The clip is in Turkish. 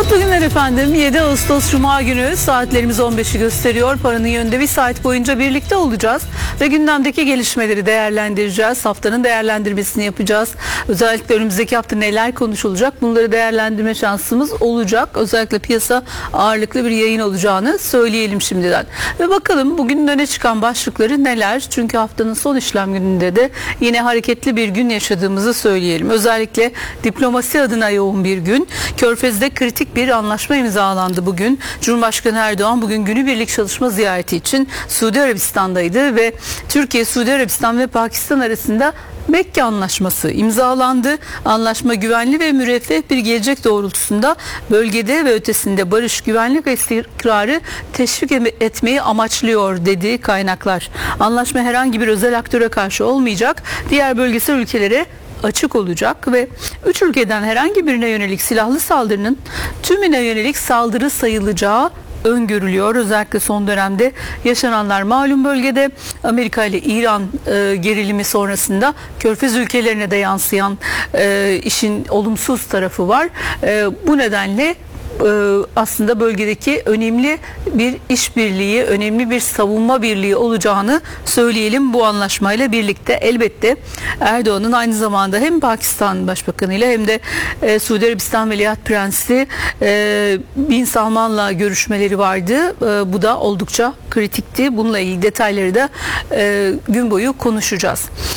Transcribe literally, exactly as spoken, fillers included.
Mutlu günler efendim. yedi Ağustos Cuma günü, saatlerimiz on beşi gösteriyor. Paranın Yönünde bir saat boyunca birlikte olacağız ve gündemdeki gelişmeleri değerlendireceğiz. Haftanın değerlendirmesini yapacağız. Özellikle önümüzdeki hafta neler konuşulacak, bunları değerlendirme şansımız olacak. Özellikle piyasa ağırlıklı bir yayın olacağını söyleyelim şimdiden. Ve bakalım bugün öne çıkan başlıkları neler? Çünkü haftanın son işlem gününde de yine hareketli bir gün yaşadığımızı söyleyelim. Özellikle diplomasi adına yoğun bir gün. Körfez'de kritik bir anlaşma imzalandı bugün. Cumhurbaşkanı Erdoğan bugün günübirlik çalışma ziyareti için Suudi Arabistan'daydı ve Türkiye, Suudi Arabistan ve Pakistan arasında Mekke Anlaşması imzalandı. Anlaşma güvenli ve müreffeh bir gelecek doğrultusunda bölgede ve ötesinde barış, güvenlik ve istikrarı teşvik etmeyi amaçlıyor dedi kaynaklar. Anlaşma herhangi bir özel aktöre karşı olmayacak, diğer bölgesel ülkelere açık olacak ve üç ülkeden herhangi birine yönelik silahlı saldırının tümüne yönelik saldırı sayılacağı öngörülüyor. Özellikle son dönemde yaşananlar malum, bölgede Amerika ile İran e, gerilimi sonrasında Körfez ülkelerine de yansıyan e, işin olumsuz tarafı var. E, bu nedenle aslında bölgedeki önemli bir işbirliği, önemli bir savunma birliği olacağını söyleyelim bu anlaşmayla birlikte. Elbette Erdoğan'ın aynı zamanda hem Pakistan Başbakanı ile hem de e, Suudi Arabistan Veliaht Prensi e, Bin Salman'la görüşmeleri vardı. E, bu da oldukça kritikti. Bununla ilgili detayları da e, gün boyu konuşacağız.